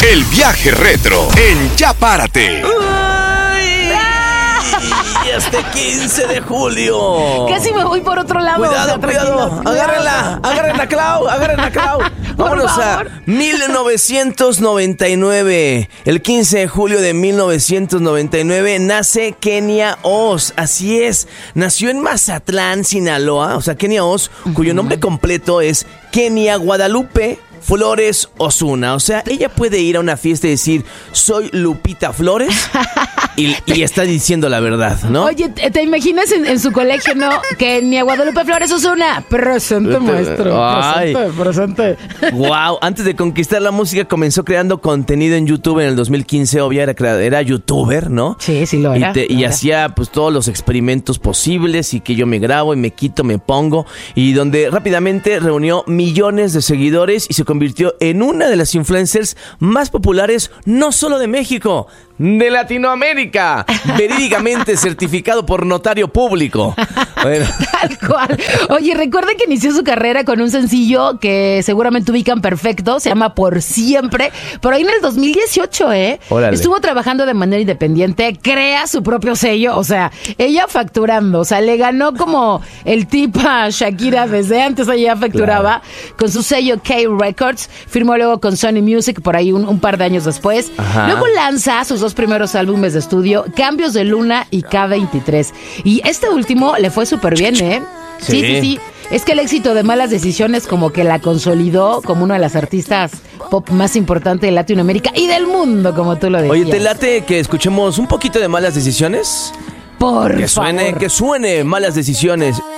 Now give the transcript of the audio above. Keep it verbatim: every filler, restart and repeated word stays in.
El viaje retro en Ya Párate. Y este quince de julio. Casi me voy por otro lado. Cuidado, o sea, cuidado. Agárrenla, agárrenla a Clau, agárrenla a Clau. Vámonos a mil novecientos noventa y nueve. El quince de julio de mil novecientos noventa y nueve nace Kenia Oz. Así es, nació en Mazatlán, Sinaloa. O sea, Kenia Oz, cuyo nombre completo es Kenia Guadalupe Flores Osuna. O sea, ella puede ir a una fiesta y decir, soy Lupita Flores, y, y está diciendo la verdad, ¿no? Oye, ¿te, te imaginas en, en su colegio, no? Que ni a Guadalupe Flores Osuna. Presente, maestro. Ay. Presente, presente. Wow, antes de conquistar la música comenzó creando contenido en YouTube en el dos mil quince. Obvio, era, era youtuber, ¿no? Sí, sí lo era. Y, te, y hacía pues todos los experimentos posibles, y que yo me grabo y me quito, me pongo, y donde rápidamente reunió millones de seguidores y se convirtió en una de las influencers más populares, no solo de México, de Latinoamérica, verídicamente certificado por notario público. Bueno. Tal cual. Oye, recuerden que inició su carrera con un sencillo que seguramente ubican perfecto, se llama Por Siempre, por ahí en el dos mil dieciocho, ¿eh? Órale. Estuvo trabajando de manera independiente, crea su propio sello, o sea, ella facturando, o sea, le ganó como el tip a Shakira desde antes, ella facturaba, claro, con su sello K Records, firmó luego con Sony Music por ahí un, un par de años después. Ajá. Luego lanza sus dos primeros álbumes de estudio, Cambios de Luna y K veintitrés. Y este último le fue súper bien, ¿eh? Sí. sí, sí, sí. Es que el éxito de Malas Decisiones como que la consolidó como una de las artistas pop más importantes de Latinoamérica y del mundo, como tú lo decías. Oye, ¿te late que escuchemos un poquito de Malas Decisiones? Por que suene, favor. Que suene Malas Decisiones.